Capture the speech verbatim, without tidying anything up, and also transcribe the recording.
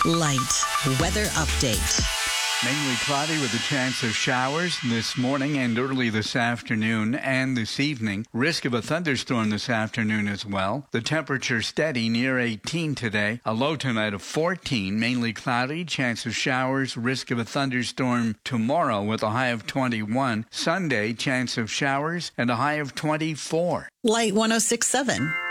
Light weather update. Mainly cloudy with a chance of showers this morning and early this afternoon and this evening. Risk of a thunderstorm this afternoon as well. The temperature steady near eighteen today. A low tonight of fourteen. Mainly cloudy, chance of showers, risk of a thunderstorm tomorrow with a high of twenty-one. Sunday, chance of showers and a high of twenty-four. Light one oh six point seven.